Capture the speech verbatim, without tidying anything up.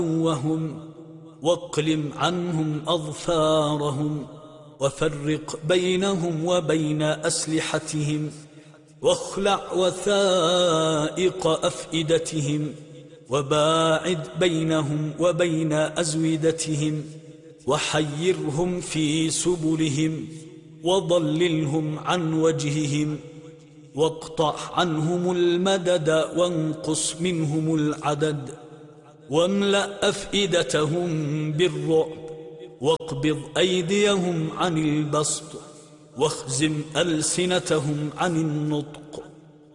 عدوهم واقلم عنهم أظفارهم وفرق بينهم وبين أسلحتهم واخلع وثائق أفئدتهم وباعد بينهم وبين أزودتهم وحيرهم في سبلهم وضللهم عن وجههم واقطع عنهم المدد وانقص منهم العدد واملأ أفئدتهم بالرعب واقبض أيديهم عن البسط واخزم ألسنتهم عن النطق